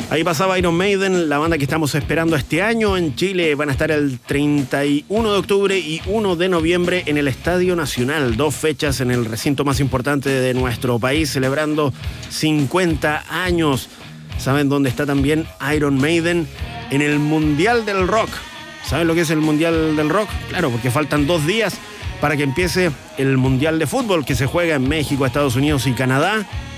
Ahí pasaba Iron Maiden, la banda que estamos esperando este año en Chile. Van a estar el 31 de octubre y 1 de noviembre en el Estadio Nacional. 2 fechas en el recinto más importante de nuestro país, celebrando 50 años. ¿Saben dónde está también Iron Maiden? En el Mundial del Rock. ¿Saben lo que es el Mundial del Rock? Claro, porque faltan 2 días para que empiece el Mundial de Fútbol que se juega en México, Estados Unidos y Canadá.